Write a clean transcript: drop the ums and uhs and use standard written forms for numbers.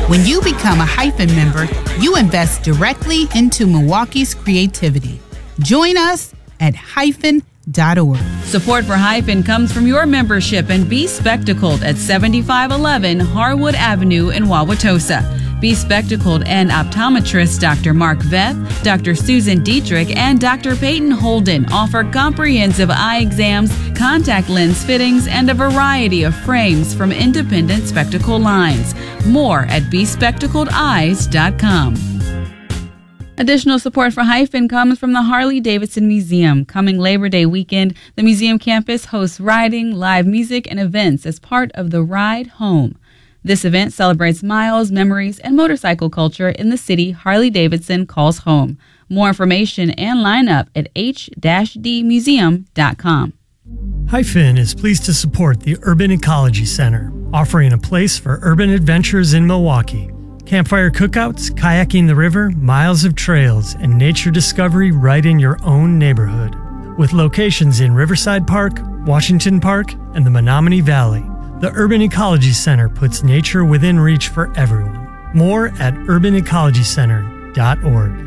When you become a Hyphen member, you invest directly into Milwaukee's creativity. Join us at hyphen.org. Support for Hyphen comes from your membership and Be Spectacled at 7511 Harwood Avenue in Wauwatosa. Be Spectacled and optometrist Dr. Mark Veth, Dr. Susan Dietrich, and Dr. Peyton Holden offer comprehensive eye exams, contact lens fittings, and a variety of frames from independent spectacle lines. More at bespectacledeyes.com. Additional support for Hyphen comes from the Harley-Davidson Museum. Coming Labor Day weekend, the museum campus hosts riding, live music, and events as part of the Ride Home. This event celebrates miles, memories, and motorcycle culture in the city Harley-Davidson calls home. More information and lineup at h-dmuseum.com. Hyphen is pleased to support the Urban Ecology Center, offering a place for urban adventures in Milwaukee. Campfire cookouts, kayaking the river, miles of trails, and nature discovery right in your own neighborhood. With locations in Riverside Park, Washington Park, and the Menominee Valley, the Urban Ecology Center puts nature within reach for everyone. More at urbanecologycenter.org.